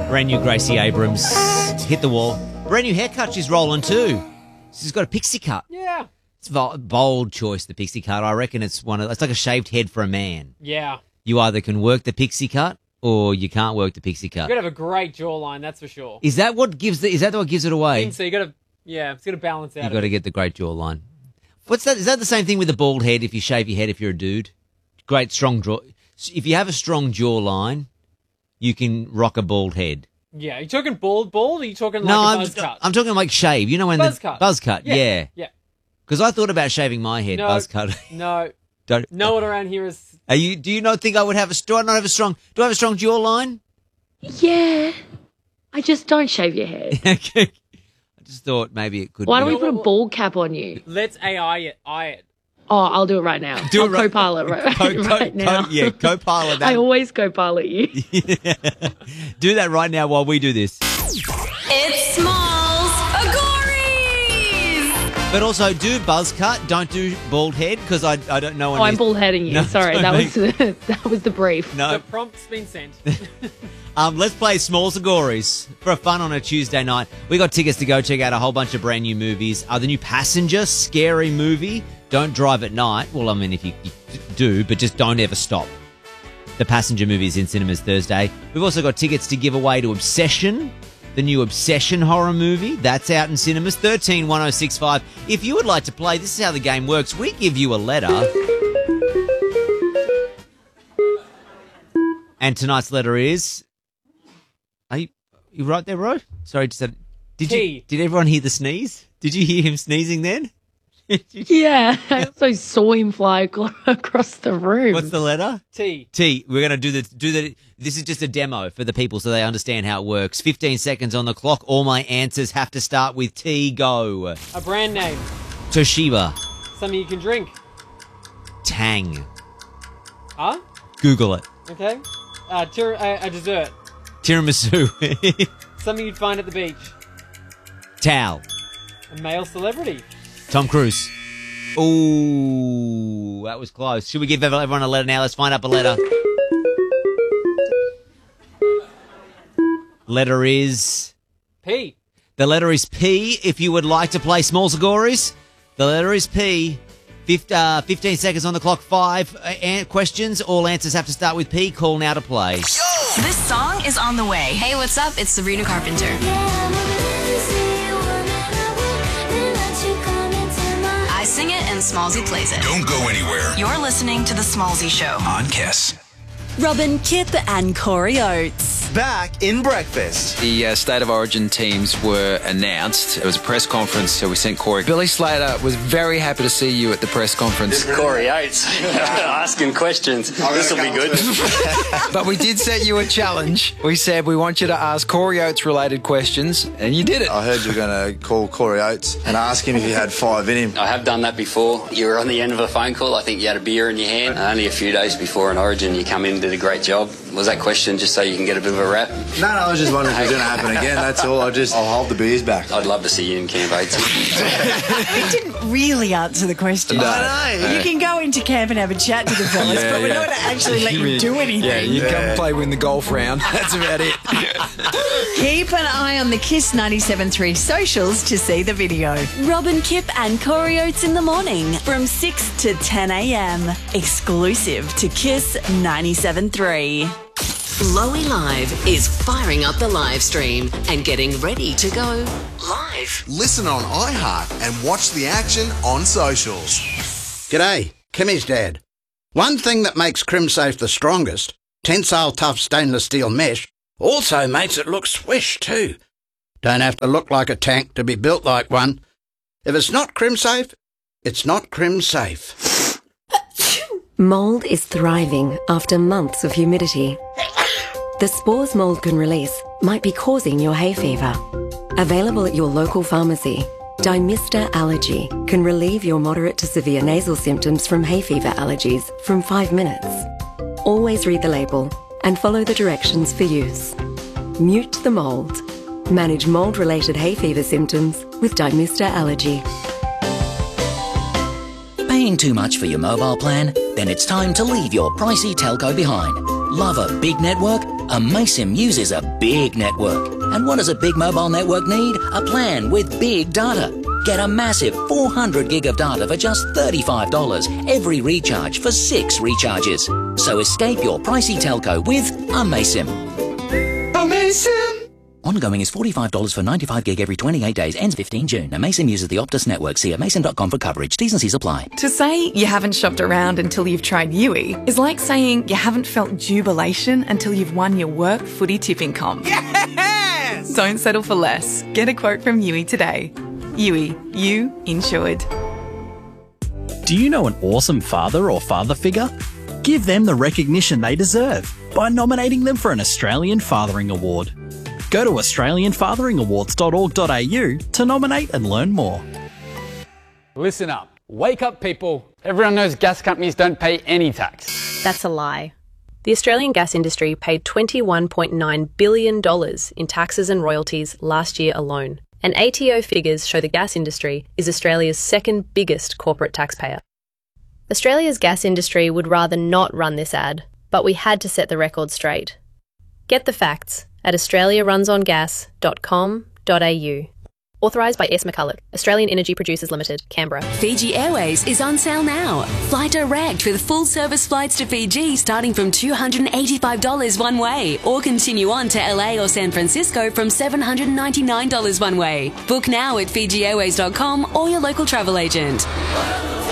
Brand new Gracie Abrams. Hit the wall. Brand new haircut she's rolling too. She's got a pixie cut. Yeah. It's a bold choice, the pixie cut. I reckon it's it's like a shaved head for a man. Yeah. You either can work the pixie cut or you can't work the pixie cut. You gotta have a great jawline, that's for sure. Is that what gives it away? So you gotta, it's gotta balance out. You got to get the great jawline. What's that? Is that the same thing with the bald head? If you shave your head, if you're a dude, great strong jaw. If you have a strong jawline, you can rock a bald head. Yeah, are you talking bald, or are you talking like a buzz cut? I'm talking like shave. You know when buzz cut. Buzz cut, yeah. Yeah. Because I thought about shaving my head, No, buzz cut. No. Don't. No one around here is... Do you not think I would have do I not have a strong jawline? Yeah. I just don't shave your head. Okay. I just thought maybe it could Why be. don't we put a bald cap on you? Let's AI it. Oh, I'll do it right now. Do it I'll right- co-pilot right now. Co-pilot that. I always co-pilot you. Do that right now while we do this. It's Smalls Agories! But also do buzz cut, don't do bald head, because I don't know. I'm bald heading you. No, Sorry, that was the brief. No. The prompt's been sent. Let's play Smalls Agories for fun on a Tuesday night. We got tickets to go check out a whole bunch of brand new movies. The new Passenger, scary movie. Don't drive at night. Well, I mean, if you do, but just don't ever stop. The Passenger movie is in cinemas Thursday. We've also got tickets to give away to Obsession, the new Obsession horror movie. That's out in cinemas, 131065. If you would like to play, this is how the game works. We give you a letter. And tonight's letter is... Are you right there, Ro? Sorry, did everyone hear the sneeze? Did you hear him sneezing then? Yeah, I also saw him fly across the room. What's the letter? T. We're going to do the. This is just a demo for the people so they understand how it works. 15 seconds on the clock. All my answers have to start with T. Go. A brand name. Toshiba. Something you can drink. Tang. Huh? Google it. Okay. A dessert. Tiramisu. Something you'd find at the beach. Towel. A male celebrity. Tom Cruise. Ooh, that was close. Should we give everyone a letter now? Let's find up a letter. Letter is... P. The letter is P. If you would like to play Smalls Agories, the letter is P. 15 seconds on the clock. 5 questions. All answers have to start with P. Call now to play. This song is on the way. Hey, what's up? It's Sabrina Carpenter. I sing it and Smallsy plays it. Don't go anywhere. You're listening to The Smallsy Show. On Kiss. Robin Kip and Corey Oates. Back in breakfast. The State of Origin teams were announced. It was a press conference, so we sent Corey. Billy Slater was very happy to see you at the press conference. Corey Oates asking questions. This will be good. But we did set you a challenge. We said we want you to ask Corey Oates related questions, and you did it. I heard you were going to call Corey Oates and ask him if he had 5 in him. I have done that before. You were on the end of a phone call. I think you had a beer in your hand. Only a few days before an Origin, you come in and did a great job. Was that question just so you can get a bit of a rap? No, I was just wondering if it was going to happen again. That's all. I'll hold the beers back. I'd love to see you in Camp 8. You didn't really answer the question. No. I know. You can go into camp and have a chat to the fellas, but we're not going to actually let you do anything. Yeah, you come play win the golf round. That's about it. Keep an eye on the Kiss 97.3 socials to see the video. Robin Kip and Corey Oates in the morning from 6 to 10 a.m. Exclusive to Kiss 97.3. Lowy Live is firing up the live stream and getting ready to go live. Listen on iHeart and watch the action on socials. G'day, Kimmy's dad. One thing that makes CrimSafe the strongest, tensile tough stainless steel mesh, also makes it look swish too. Don't have to look like a tank to be built like one. If it's not CrimSafe, it's not CrimSafe. Mould is thriving after months of humidity. The spores mould can release might be causing your hay fever. Available at your local pharmacy, Dymista Allergy can relieve your moderate to severe nasal symptoms from hay fever allergies from 5 minutes. Always read the label and follow the directions for use. Mute the mould. Manage mould-related hay fever symptoms with Dymista Allergy. Paying too much for your mobile plan? Then it's time to leave your pricey telco behind. Love a big network? Amaysim uses a big network. And what does a big mobile network need? A plan with big data. Get a massive 400 gig of data for just $35 every recharge for 6 recharges. So escape your pricey telco with Amaysim. Amaysim! Ongoing is $45 for 95 gig every 28 days. Ends 15 June. Amaysim uses the Optus network. See amaysim.com for coverage. T's and C's apply. To say you haven't shopped around until you've tried Yui is like saying you haven't felt jubilation until you've won your work footy tipping comp. Yes! Don't settle for less. Get a quote from Yui today. Yui, you insured. Do you know an awesome father or father figure? Give them the recognition they deserve by nominating them for an Australian Fathering Award. Go to australianfatheringawards.org.au to nominate and learn more. Listen up. Wake up, people. Everyone knows gas companies don't pay any tax. That's a lie. The Australian gas industry paid $21.9 billion in taxes and royalties last year alone. And ATO figures show the gas industry is Australia's second biggest corporate taxpayer. Australia's gas industry would rather not run this ad, but we had to set the record straight. Get the facts at australiarunsongas.com.au. Authorised by S. McCulloch, Australian Energy Producers Limited, Canberra. Fiji Airways is on sale now. Fly direct with full service flights to Fiji starting from $285 one way, or continue on to LA or San Francisco from $799 one way. Book now at FijiAirways.com or your local travel agent.